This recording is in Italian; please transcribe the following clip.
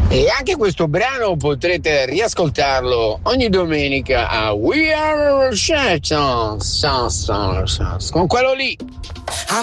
E anche questo brano potrete riascoltarlo ogni domenica a We Are Champions con quello lì.